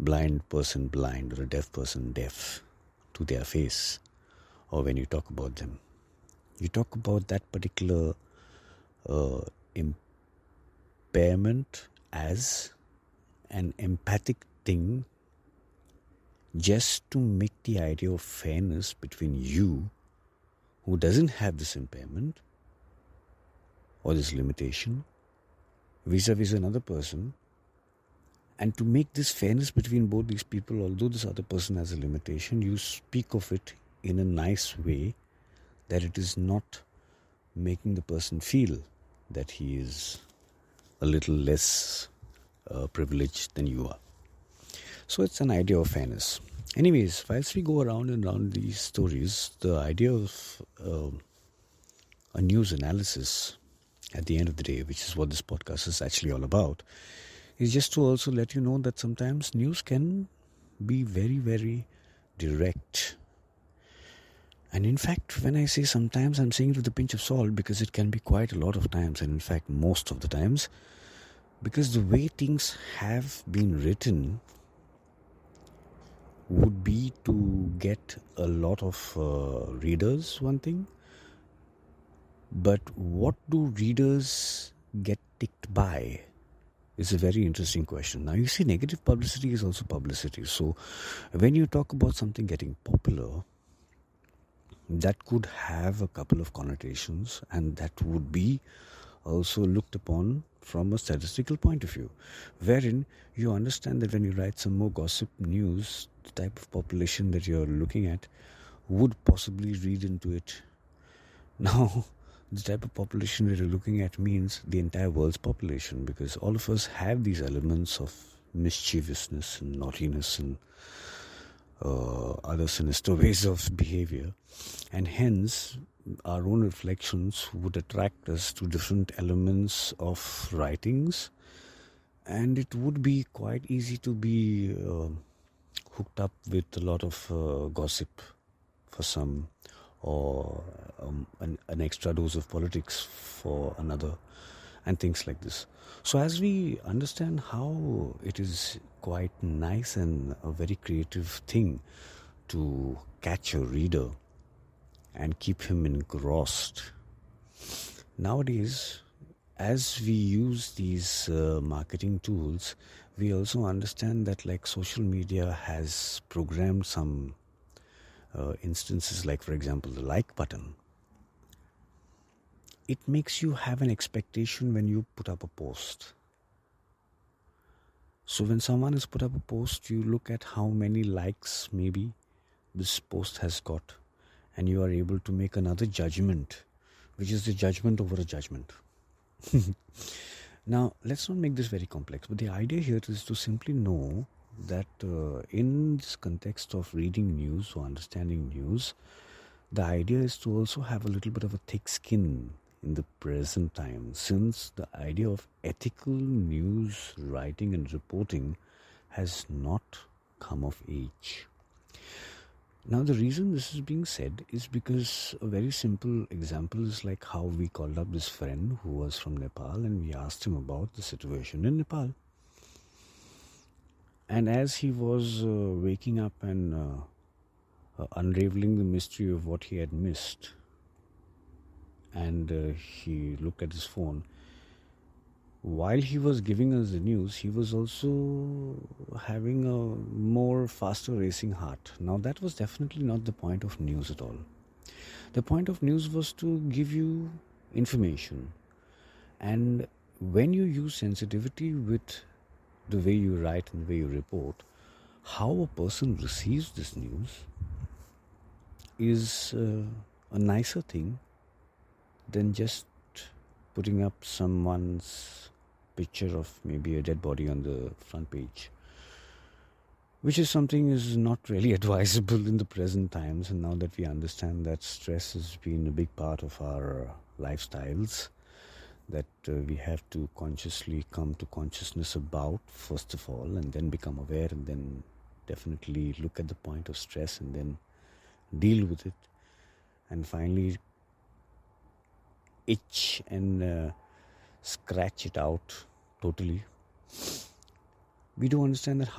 blind person blind or a deaf person deaf to their face, or when you talk about them, you talk about that particular impairment as an empathic thing just to make the idea of fairness between you, who doesn't have this impairment or this limitation, vis-a-vis another person, and to make this fairness between both these people, although this other person has a limitation, you speak of it in a nice way that it is not making the person feel that he is a little less privileged than you are. So it's an idea of fairness. Anyways, whilst we go around and around these stories, the idea of a news analysis at the end of the day, which is what this podcast is actually all about, is just to also let you know that sometimes news can be very, very direct. And in fact, when I say sometimes, I'm saying it with a pinch of salt, because it can be quite a lot of times, and in fact most of the times, because the way things have been written would be to get a lot of readers, one thing. But what do readers get ticked by is a very interesting question. Now, you see, negative publicity is also publicity. So when you talk about something getting popular, that could have a couple of connotations, and that would be also looked upon from a statistical point of view, wherein you understand that when you write some more gossip news, the type of population that you're looking at would possibly read into it. Now, the type of population that you're looking at means the entire world's population, because all of us have these elements of mischievousness and naughtiness and other sinister ways of behavior, and hence our own reflections would attract us to different elements of writings, and it would be quite easy to be hooked up with a lot of gossip for some, or an extra dose of politics for another, and things like this. So as we understand how it is quite nice and a very creative thing to catch a reader and keep him engrossed, nowadays, as we use these marketing tools, we also understand that, like, social media has programmed some instances, like, for example, the like button. It makes you have an expectation when you put up a post. So when someone has put up a post, you look at how many likes maybe this post has got, and you are able to make another judgment, which is the judgment over a judgment. Now, let's not make this very complex, but the idea here is to simply know that in this context of reading news or understanding news, the idea is to also have a little bit of a thick skin in the present time, since the idea of ethical news writing and reporting has not come of age. Now, the reason this is being said is because a very simple example is like how we called up this friend who was from Nepal, and we asked him about the situation in Nepal. And as he was waking up and unraveling the mystery of what he had missed, and he looked at his phone, while he was giving us the news, he was also having a more faster racing heart. Now, that was definitely not the point of news at all. The point of news was to give you information. And when you use sensitivity with the way you write and the way you report, how a person receives this news is a nicer thing than just putting up someone's picture of maybe a dead body on the front page, which is something is not really advisable in the present times. And now that we understand that stress has been a big part of our lifestyles, that we have to consciously come to consciousness about, first of all, and then become aware, and then definitely look at the point of stress and then deal with it, and finally itch and scratch it out totally. We do understand that